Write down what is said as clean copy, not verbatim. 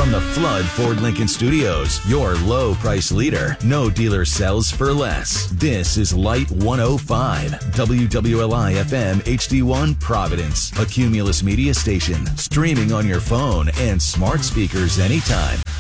From the Flood Ford Lincoln Studios, your low price leader. No dealer sells for less. This is Light 105, WWLI FM HD1 Providence, a Cumulus media station, streaming on your phone and smart speakers anytime.